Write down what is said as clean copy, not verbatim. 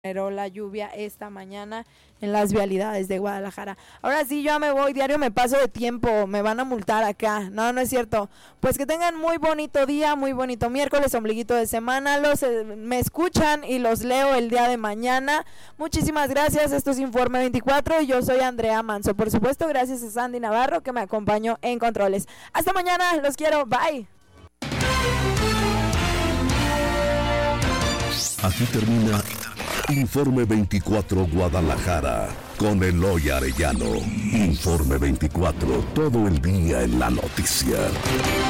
generó la lluvia esta mañana en las vialidades de Guadalajara. Ahora sí, yo me voy, diario me paso de tiempo, me van a multar acá. No, no es cierto. Pues que tengan muy bonito día, muy bonito miércoles, ombliguito de semana. Me escuchan y los leo el día de mañana. Muchísimas gracias, esto es Informe 24 y yo soy Andrea Manso. Por supuesto, gracias a Sandy Navarro que me acompañó en controles. Hasta mañana, los quiero, bye. Aquí termina Informe 24 Guadalajara con Eloy Arellano. Informe 24, todo el día en la noticia.